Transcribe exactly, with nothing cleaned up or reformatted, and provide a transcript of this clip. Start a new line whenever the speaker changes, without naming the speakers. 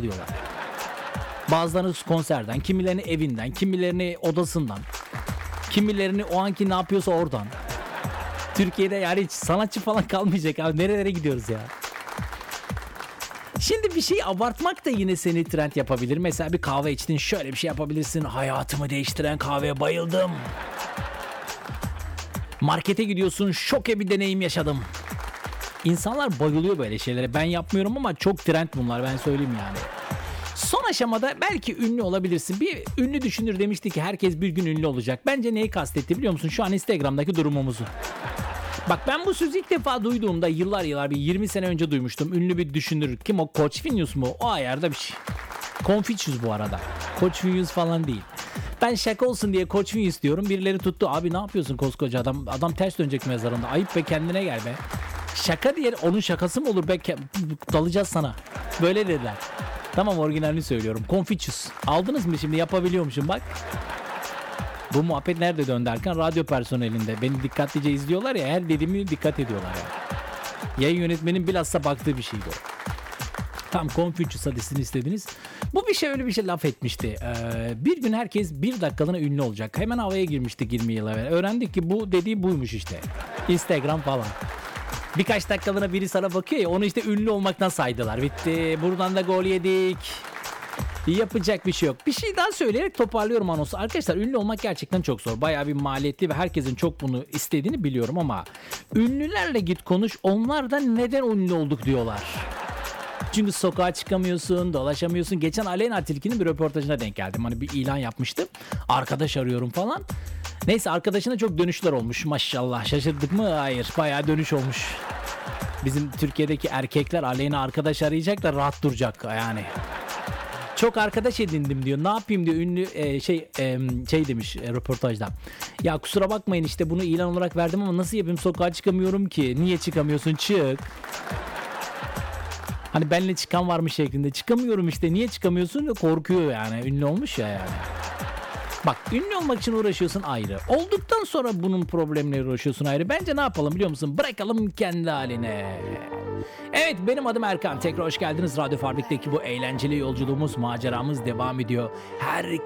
diyorlar. Bazılarını konserden, kimilerini evinden, kimilerini odasından, kimilerini o anki ne yapıyorsa oradan. Türkiye'de yani hiç sanatçı falan kalmayacak abi. Nerelere gidiyoruz ya? Şimdi bir şey abartmak da yine seni trend yapabilir. Mesela bir kahve içtin, şöyle bir şey yapabilirsin. Hayatımı değiştiren kahveye bayıldım. Markete gidiyorsun, şoke bir deneyim yaşadım. İnsanlar bayılıyor böyle şeylere. Ben yapmıyorum ama çok trend bunlar, ben söyleyeyim yani. Son aşamada belki ünlü olabilirsin. Bir ünlü düşünür demişti ki herkes bir gün ünlü olacak. Bence neyi kastetti biliyor musun? Şu an Instagram'daki durumumuzu. Bak ben bu sözü ilk defa duyduğumda yıllar yıllar bir yirmi sene önce duymuştum. Ünlü bir düşünür. Kim o? Confucius mu? O ayarda bir şey. Confucius bu arada. Confucius falan değil. Ben şaka olsun diye Confucius diyorum. Birileri tuttu. Abi ne yapıyorsun koskoca adam? Adam ters dönecek mezarında. Ayıp be, kendine gel be. Şaka diye onun şakası mı olur be? Dalacağız sana. Böyle dediler. Tamam, orijinalini söylüyorum. Confucius. Aldınız mı şimdi? Yapabiliyormuşum bak. Bu muhabbet nerede döndü derken radyo personelinde. Beni dikkatlice izliyorlar ya, her dediğimi dikkat ediyorlar ya. Yayın yönetmenin bilhassa baktığı bir şeydi o. Tam Confucius hadisini istediniz. Bu bir şey, öyle bir şey laf etmişti. Ee, bir gün herkes bir dakikalığına ünlü olacak. Hemen havaya girmiştik yirmi yıl evvel. Öğrendik ki bu dediği buymuş işte. Instagram falan. Birkaç dakikalığına biri sana bakıyor ya, onu işte ünlü olmaktan saydılar. Bitti. Buradan da gol yedik. Yapacak bir şey yok. Bir şey daha söyleyerek toparlıyorum anonsu. Arkadaşlar ünlü olmak gerçekten çok zor. Bayağı bir maliyetli ve herkesin çok bunu istediğini biliyorum ama ünlülerle git konuş. Onlar da neden ünlü olduk diyorlar. Çünkü sokağa çıkamıyorsun, dolaşamıyorsun. Geçen Aleyna Tilki'nin bir röportajına denk geldim. Hani bir ilan yapmıştım. Arkadaş arıyorum falan. Neyse, arkadaşına çok dönüşler olmuş maşallah. Şaşırdık mı? Hayır. Bayağı dönüş olmuş. Bizim Türkiye'deki erkekler Aleyna arkadaş arayacak da rahat duracak yani. Çok arkadaş edindim diyor. Ne yapayım diyor. Ünlü e, şey e, şey demiş e, röportajda. Ya kusura bakmayın işte bunu ilan olarak verdim ama nasıl yapayım, sokağa çıkamıyorum ki. Niye çıkamıyorsun? Çık. Hani benle çıkan varmış şeklinde. Çıkamıyorum işte. Niye çıkamıyorsun? Korkuyor yani. Ünlü olmuş ya yani. Bak, ünlü olmak için uğraşıyorsun ayrı. Olduktan sonra bunun problemleri uğraşıyorsun ayrı. Bence ne yapalım biliyor musun? Bırakalım kendi haline. Evet, benim adım Erkan. Tekrar hoş geldiniz. Radyo Fabrik'teki bu eğlenceli yolculuğumuz, maceramız devam ediyor. Her